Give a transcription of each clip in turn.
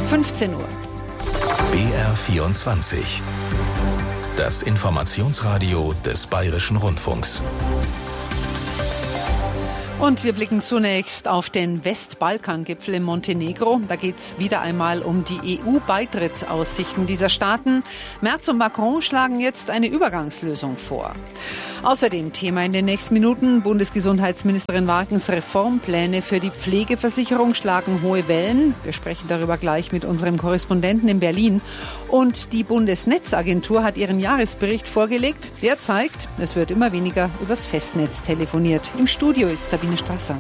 15 Uhr. BR24. Das Informationsradio des Bayerischen Rundfunks. Und wir blicken zunächst auf den Westbalkan-Gipfel in Montenegro. Da geht es wieder einmal um die EU-Beitrittsaussichten dieser Staaten. Merz und Macron schlagen jetzt eine Übergangslösung vor. Außerdem Thema in den nächsten Minuten. Bundesgesundheitsministerin Warkens Reformpläne für die Pflegeversicherung schlagen hohe Wellen. Wir sprechen darüber gleich mit unserem Korrespondenten in Berlin. Und die Bundesnetzagentur hat ihren Jahresbericht vorgelegt. Der zeigt, es wird immer weniger übers Festnetz telefoniert. Im Studio ist Sabine Strasser.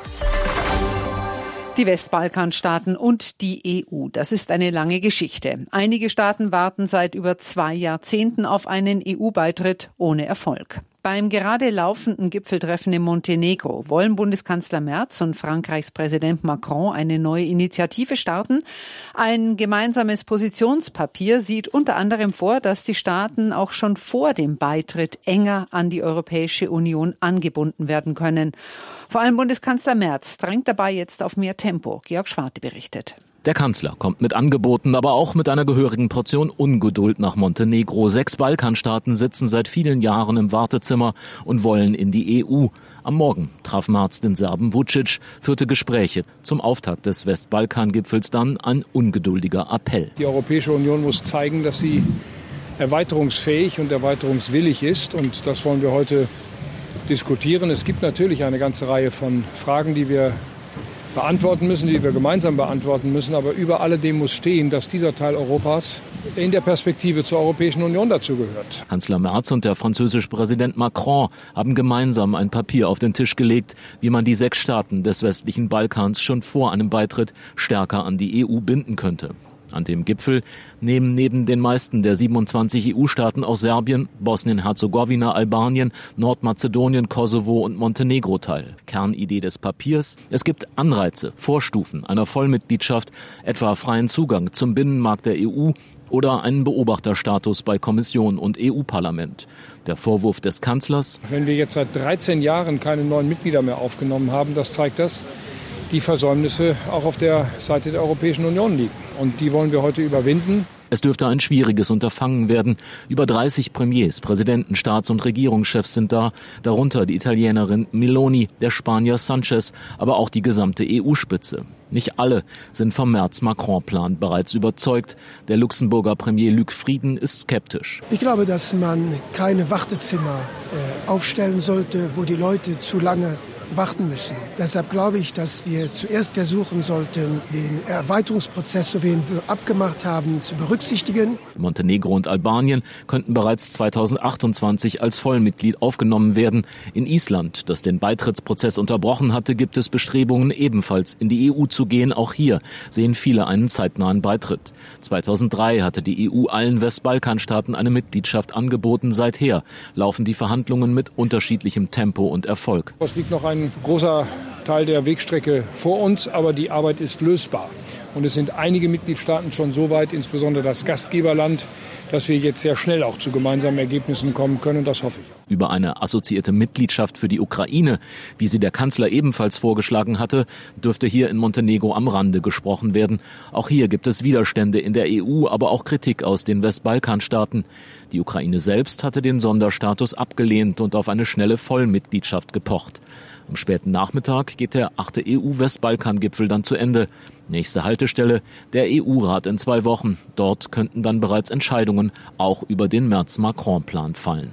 Die Westbalkanstaaten und die EU, das ist eine lange Geschichte. Einige Staaten warten seit über 2 Jahrzehnten auf einen EU-Beitritt ohne Erfolg. Beim gerade laufenden Gipfeltreffen in Montenegro wollen Bundeskanzler Merz und Frankreichs Präsident Macron eine neue Initiative starten. Ein gemeinsames Positionspapier sieht unter anderem vor, dass die Staaten auch schon vor dem Beitritt enger an die Europäische Union angebunden werden können. Vor allem Bundeskanzler Merz drängt dabei jetzt auf mehr Tempo. Georg Schwarte berichtet. Der Kanzler kommt mit Angeboten, aber auch mit einer gehörigen Portion Ungeduld nach Montenegro. 6 Balkanstaaten sitzen seit vielen Jahren im Wartezimmer und wollen in die EU. Am Morgen traf Merz den Serben Vučić, führte Gespräche. Zum Auftakt des Westbalkan-Gipfels dann ein ungeduldiger Appell. Die Europäische Union muss zeigen, dass sie erweiterungsfähig und erweiterungswillig ist. Und das wollen wir heute diskutieren. Es gibt natürlich eine ganze Reihe von Fragen, die wir beantworten müssen, die wir gemeinsam beantworten müssen. Aber über alledem muss stehen, dass dieser Teil Europas in der Perspektive zur Europäischen Union dazugehört. Kanzler Merz und der französische Präsident Macron haben gemeinsam ein Papier auf den Tisch gelegt, wie man die 6 Staaten des westlichen Balkans schon vor einem Beitritt stärker an die EU binden könnte. An dem Gipfel nehmen neben den meisten der 27 EU-Staaten auch Serbien, Bosnien-Herzegowina, Albanien, Nordmazedonien, Kosovo und Montenegro teil. Kernidee des Papiers: Es gibt Anreize, Vorstufen einer Vollmitgliedschaft, etwa freien Zugang zum Binnenmarkt der EU oder einen Beobachterstatus bei Kommission und EU-Parlament. Der Vorwurf des Kanzlers: Wenn wir jetzt seit 13 Jahren keine neuen Mitglieder mehr aufgenommen haben, das zeigt das, die Versäumnisse auch auf der Seite der Europäischen Union liegen. Und die wollen wir heute überwinden. Es dürfte ein schwieriges Unterfangen werden. Über 30 Premiers, Präsidenten, Staats- und Regierungschefs sind da, darunter die Italienerin Meloni, der Spanier Sanchez, aber auch die gesamte EU-Spitze. Nicht alle sind vom Merz-Macron-Plan bereits überzeugt. Der Luxemburger Premier Luc Frieden ist skeptisch. Ich glaube, dass man keine Wartezimmer aufstellen sollte, wo die Leute zu lange warten müssen. Deshalb glaube ich, dass wir zuerst versuchen sollten, den Erweiterungsprozess, so wie wir abgemacht haben, zu berücksichtigen. Montenegro und Albanien könnten bereits 2028 als Vollmitglied aufgenommen werden. In Island, das den Beitrittsprozess unterbrochen hatte, gibt es Bestrebungen, ebenfalls in die EU zu gehen. Auch hier sehen viele einen zeitnahen Beitritt. 2003 hatte die EU allen Westbalkanstaaten eine Mitgliedschaft angeboten. Seither laufen die Verhandlungen mit unterschiedlichem Tempo und Erfolg. Es liegt noch ein großer Teil der Wegstrecke vor uns, aber die Arbeit ist lösbar. Und es sind einige Mitgliedstaaten schon so weit, insbesondere das Gastgeberland, dass wir jetzt sehr schnell auch zu gemeinsamen Ergebnissen kommen können. Und das hoffe ich. Über eine assoziierte Mitgliedschaft für die Ukraine, wie sie der Kanzler ebenfalls vorgeschlagen hatte, dürfte hier in Montenegro am Rande gesprochen werden. Auch hier gibt es Widerstände in der EU, aber auch Kritik aus den Westbalkanstaaten. Die Ukraine selbst hatte den Sonderstatus abgelehnt und auf eine schnelle Vollmitgliedschaft gepocht. Am späten Nachmittag geht der 8. EU-Westbalkan-Gipfel dann zu Ende. Nächste Haltestelle, der EU-Rat in 2 Wochen. Dort könnten dann bereits Entscheidungen auch über den Merz-Macron-Plan fallen.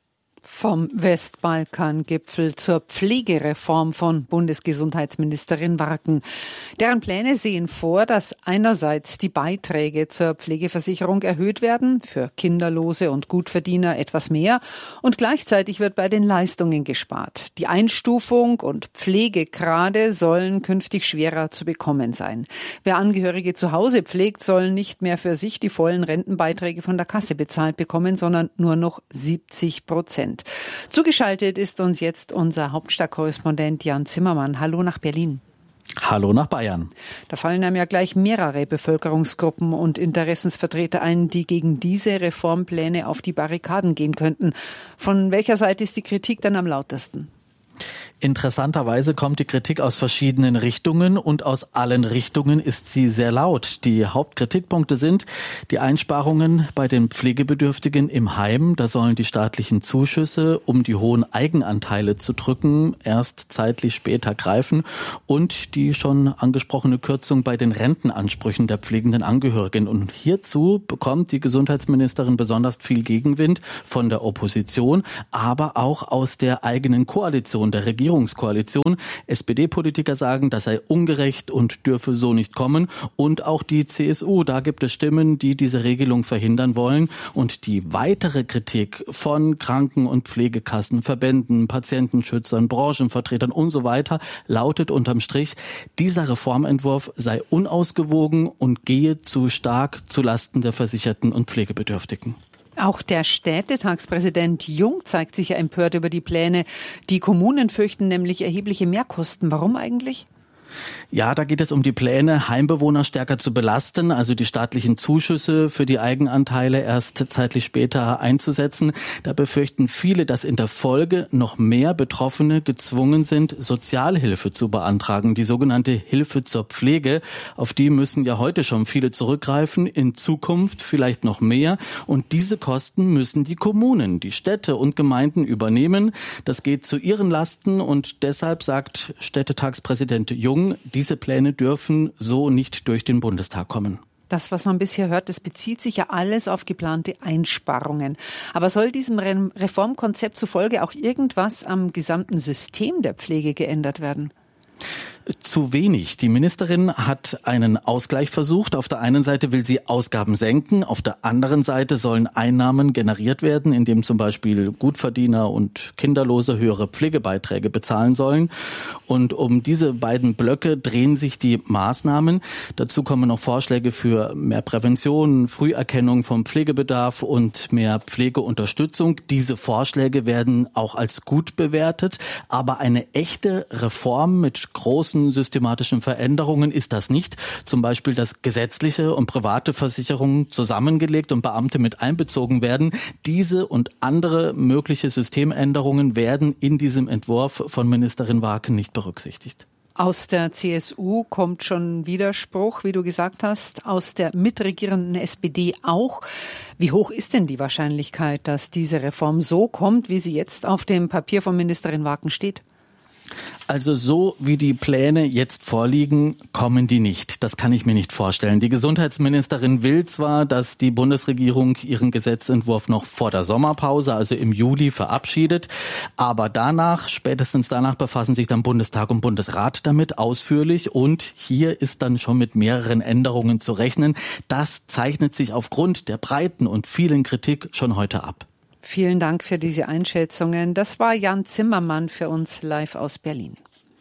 Vom Westbalkan-Gipfel zur Pflegereform von Bundesgesundheitsministerin Warken. Deren Pläne sehen vor, dass einerseits die Beiträge zur Pflegeversicherung erhöht werden, für Kinderlose und Gutverdiener etwas mehr, und gleichzeitig wird bei den Leistungen gespart. Die Einstufung und Pflegegrade sollen künftig schwerer zu bekommen sein. Wer Angehörige zu Hause pflegt, soll nicht mehr für sich die vollen Rentenbeiträge von der Kasse bezahlt bekommen, sondern nur noch 70%. Zugeschaltet ist uns jetzt unser Hauptstadtkorrespondent Jan Zimmermann. Hallo nach Berlin. Hallo nach Bayern. Da fallen einem ja gleich mehrere Bevölkerungsgruppen und Interessensvertreter ein, die gegen diese Reformpläne auf die Barrikaden gehen könnten. Von welcher Seite ist die Kritik dann am lautesten? Interessanterweise kommt die Kritik aus verschiedenen Richtungen und aus allen Richtungen ist sie sehr laut. Die Hauptkritikpunkte sind die Einsparungen bei den Pflegebedürftigen im Heim. Da sollen die staatlichen Zuschüsse, um die hohen Eigenanteile zu drücken, erst zeitlich später greifen und die schon angesprochene Kürzung bei den Rentenansprüchen der pflegenden Angehörigen. Und hierzu bekommt die Gesundheitsministerin besonders viel Gegenwind von der Opposition, aber auch aus der eigenen Koalition, der Regierungskoalition. SPD-Politiker sagen, das sei ungerecht und dürfe so nicht kommen. Und auch die CSU, da gibt es Stimmen, die diese Regelung verhindern wollen. Und die weitere Kritik von Kranken- und Pflegekassen, Verbänden, Patientenschützern, Branchenvertretern und so weiter lautet unterm Strich, dieser Reformentwurf sei unausgewogen und gehe zu stark zulasten der Versicherten und Pflegebedürftigen. Auch der Städtetagspräsident Jung zeigt sich ja empört über die Pläne. Die Kommunen fürchten nämlich erhebliche Mehrkosten. Warum eigentlich? Ja, da geht es um die Pläne, Heimbewohner stärker zu belasten, also die staatlichen Zuschüsse für die Eigenanteile erst zeitlich später einzusetzen. Da befürchten viele, dass in der Folge noch mehr Betroffene gezwungen sind, Sozialhilfe zu beantragen, die sogenannte Hilfe zur Pflege. Auf die müssen ja heute schon viele zurückgreifen, in Zukunft vielleicht noch mehr. Und diese Kosten müssen die Kommunen, die Städte und Gemeinden übernehmen. Das geht zu ihren Lasten und deshalb sagt Städtetagspräsident Jung, diese Pläne dürfen so nicht durch den Bundestag kommen. Das, was man bisher hört, das bezieht sich ja alles auf geplante Einsparungen. Aber soll diesem Reformkonzept zufolge auch irgendwas am gesamten System der Pflege geändert werden? Zu wenig. Die Ministerin hat einen Ausgleich versucht. Auf der einen Seite will sie Ausgaben senken, auf der anderen Seite sollen Einnahmen generiert werden, indem zum Beispiel Gutverdiener und Kinderlose höhere Pflegebeiträge bezahlen sollen. Und um diese beiden Blöcke drehen sich die Maßnahmen. Dazu kommen noch Vorschläge für mehr Prävention, Früherkennung vom Pflegebedarf und mehr Pflegeunterstützung. Diese Vorschläge werden auch als gut bewertet, aber eine echte Reform mit großen systematischen Veränderungen ist das nicht. Zum Beispiel, dass gesetzliche und private Versicherungen zusammengelegt und Beamte mit einbezogen werden. Diese und andere mögliche Systemänderungen werden in diesem Entwurf von Ministerin Warken nicht berücksichtigt. Aus der CSU kommt schon Widerspruch, wie du gesagt hast, aus der mitregierenden SPD auch. Wie hoch ist denn die Wahrscheinlichkeit, dass diese Reform so kommt, wie sie jetzt auf dem Papier von Ministerin Warken steht? Also so wie die Pläne jetzt vorliegen, kommen die nicht. Das kann ich mir nicht vorstellen. Die Gesundheitsministerin will zwar, dass die Bundesregierung ihren Gesetzentwurf noch vor der Sommerpause, also im Juli, verabschiedet, aber spätestens danach befassen sich dann Bundestag und Bundesrat damit ausführlich und hier ist dann schon mit mehreren Änderungen zu rechnen. Das zeichnet sich aufgrund der breiten und vielen Kritik schon heute ab. Vielen Dank für diese Einschätzungen. Das war Jan Zimmermann für uns live aus Berlin.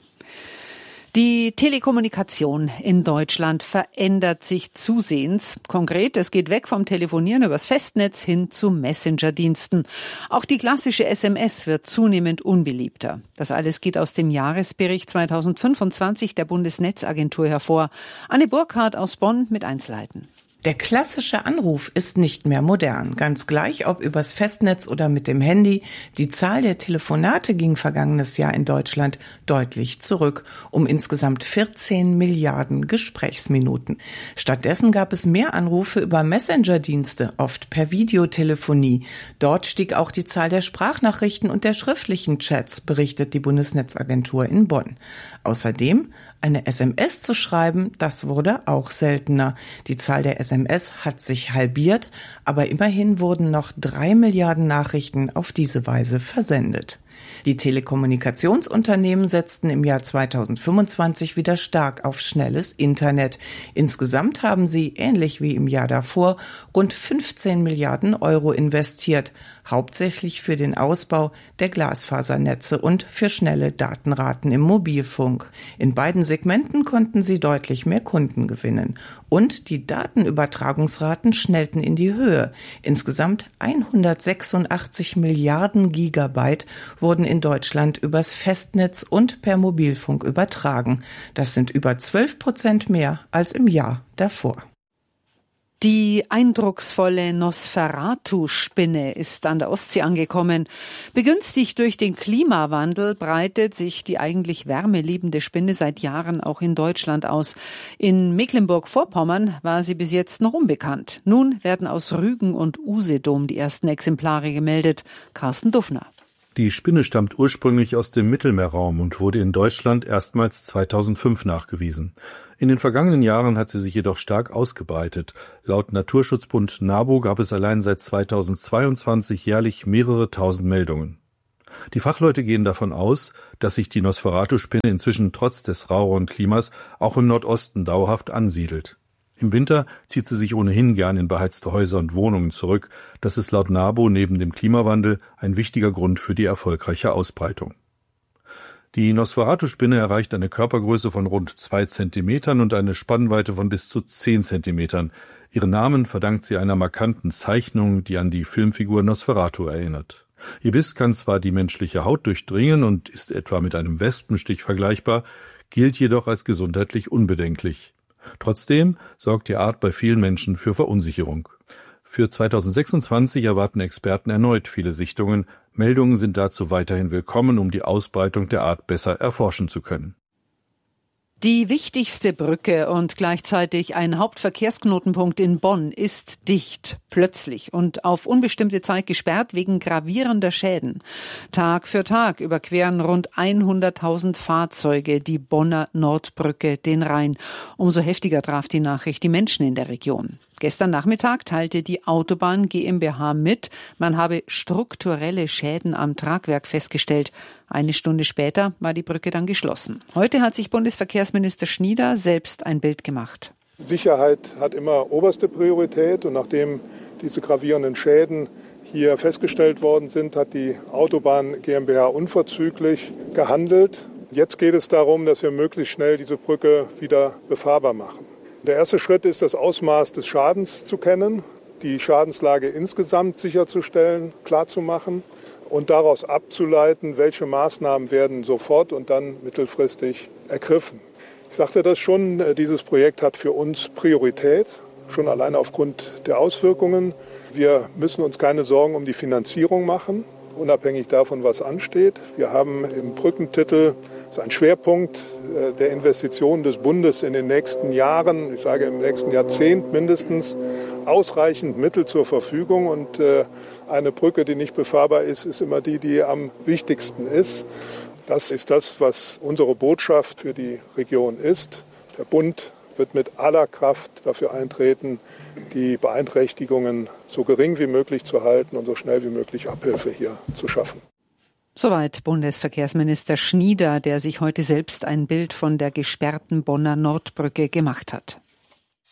Die Telekommunikation in Deutschland verändert sich zusehends. Konkret, es geht weg vom Telefonieren übers Festnetz hin zu Messenger-Diensten. Auch die klassische SMS wird zunehmend unbeliebter. Das alles geht aus dem Jahresbericht 2025 der Bundesnetzagentur hervor. Anne Burkhardt aus Bonn mit Einzelheiten. Der klassische Anruf ist nicht mehr modern. Ganz gleich, ob übers Festnetz oder mit dem Handy. Die Zahl der Telefonate ging vergangenes Jahr in Deutschland deutlich zurück, um insgesamt 14 Milliarden Gesprächsminuten. Stattdessen gab es mehr Anrufe über Messenger-Dienste, oft per Videotelefonie. Dort stieg auch die Zahl der Sprachnachrichten und der schriftlichen Chats, berichtet die Bundesnetzagentur in Bonn. Außerdem eine SMS zu schreiben, das wurde auch seltener. Die Zahl der SMS hat sich halbiert, aber immerhin wurden noch 3 Milliarden Nachrichten auf diese Weise versendet. Die Telekommunikationsunternehmen setzten im Jahr 2025 wieder stark auf schnelles Internet. Insgesamt haben sie, ähnlich wie im Jahr davor, rund 15 Milliarden Euro investiert, hauptsächlich für den Ausbau der Glasfasernetze und für schnelle Datenraten im Mobilfunk. In beiden Segmenten konnten sie deutlich mehr Kunden gewinnen. Und die Datenübertragungsraten schnellten in die Höhe. Insgesamt 186 Milliarden Gigabyte wurden in Deutschland übers Festnetz und per Mobilfunk übertragen. Das sind über 12% mehr als im Jahr davor. Die eindrucksvolle Nosferatu-Spinne ist an der Ostsee angekommen. Begünstigt durch den Klimawandel breitet sich die eigentlich wärmeliebende Spinne seit Jahren auch in Deutschland aus. In Mecklenburg-Vorpommern war sie bis jetzt noch unbekannt. Nun werden aus Rügen und Usedom die ersten Exemplare gemeldet. Carsten Dufner. Die Spinne stammt ursprünglich aus dem Mittelmeerraum und wurde in Deutschland erstmals 2005 nachgewiesen. In den vergangenen Jahren hat sie sich jedoch stark ausgebreitet. Laut Naturschutzbund NABU gab es allein seit 2022 jährlich mehrere tausend Meldungen. Die Fachleute gehen davon aus, dass sich die Nosferatu-Spinne inzwischen trotz des raueren Klimas auch im Nordosten dauerhaft ansiedelt. Im Winter zieht sie sich ohnehin gern in beheizte Häuser und Wohnungen zurück. Das ist laut NABU neben dem Klimawandel ein wichtiger Grund für die erfolgreiche Ausbreitung. Die Nosferatu-Spinne erreicht eine Körpergröße von rund 2 Zentimetern und eine Spannweite von bis zu 10 Zentimetern. Ihren Namen verdankt sie einer markanten Zeichnung, die an die Filmfigur Nosferatu erinnert. Ihr Biss kann zwar die menschliche Haut durchdringen und ist etwa mit einem Wespenstich vergleichbar, gilt jedoch als gesundheitlich unbedenklich. Trotzdem sorgt die Art bei vielen Menschen für Verunsicherung. Für 2026 erwarten Experten erneut viele Sichtungen. Meldungen sind dazu weiterhin willkommen, um die Ausbreitung der Art besser erforschen zu können. Die wichtigste Brücke und gleichzeitig ein Hauptverkehrsknotenpunkt in Bonn ist dicht, plötzlich und auf unbestimmte Zeit gesperrt wegen gravierender Schäden. Tag für Tag überqueren rund 100.000 Fahrzeuge die Bonner Nordbrücke den Rhein. Umso heftiger traf die Nachricht die Menschen in der Region. Gestern Nachmittag teilte die Autobahn GmbH mit, man habe strukturelle Schäden am Tragwerk festgestellt. Eine Stunde später war die Brücke dann geschlossen. Heute hat sich Bundesverkehrsminister Schnieder selbst ein Bild gemacht. Sicherheit hat immer oberste Priorität und nachdem diese gravierenden Schäden hier festgestellt worden sind, hat die Autobahn GmbH unverzüglich gehandelt. Jetzt geht es darum, dass wir möglichst schnell diese Brücke wieder befahrbar machen. Der erste Schritt ist, das Ausmaß des Schadens zu kennen, die Schadenslage insgesamt sicherzustellen, klarzumachen und daraus abzuleiten, welche Maßnahmen werden sofort und dann mittelfristig ergriffen. Ich sagte das schon, dieses Projekt hat für uns Priorität, schon allein aufgrund der Auswirkungen. Wir müssen uns keine Sorgen um die Finanzierung machen, unabhängig davon, was ansteht. Wir haben im Brückentitel, das ist ein Schwerpunkt der Investitionen des Bundes in den nächsten Jahren, ich sage im nächsten Jahrzehnt mindestens, ausreichend Mittel zur Verfügung. Und eine Brücke, die nicht befahrbar ist, ist immer die, die am wichtigsten ist. Das ist das, was unsere Botschaft für die Region ist. Der Bund wird mit aller Kraft dafür eintreten, die Beeinträchtigungen so gering wie möglich zu halten und so schnell wie möglich Abhilfe hier zu schaffen. Soweit Bundesverkehrsminister Schnieder, der sich heute selbst ein Bild von der gesperrten Bonner Nordbrücke gemacht hat.